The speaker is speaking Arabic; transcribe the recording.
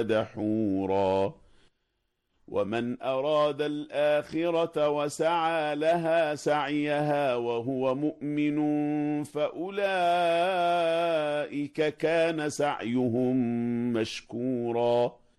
دحورا ومن أراد الآخرة وسعى لها سعيها وهو مؤمن فأولئك كان سعيهم مشكورا